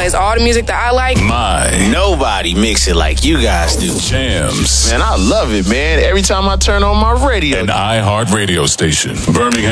plays all the music that I like. Nobody mix it like you guys do. Jams. Man, I love it, man. Every time I turn on my radio. An iHeart radio station. Birmingham.